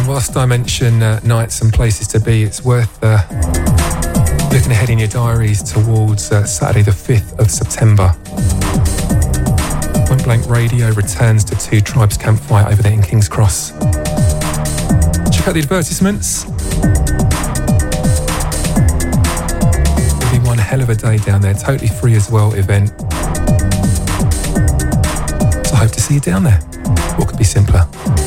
And whilst I mention nights and places to be, it's worth looking ahead in your diaries towards Saturday the 5th of September. Point Blank Radio returns to Two Tribes Campfire over there in King's Cross. Check out the advertisements. It'll be one hell of a day down there, totally free as well event. So I hope to see you down there. What could be simpler?